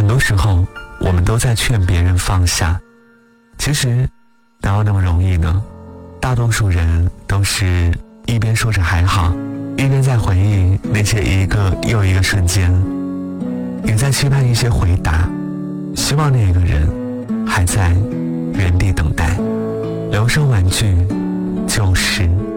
多时候我们都在劝别人放下，其实哪有那么容易呢？大多数人都是一边说着还好，一边在回忆那些一个又一个瞬间，也在期盼一些回答，希望那个人还在原地等待。留声玩具，旧时